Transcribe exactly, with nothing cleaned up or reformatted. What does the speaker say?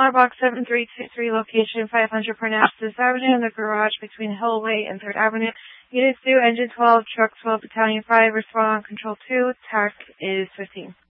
Box seven three two three, location five hundred Parnassus Avenue, in the garage between Hillway and third Avenue. Unit two, Engine twelve, Truck twelve, Battalion five, respond, Control two, T A C is fifteen.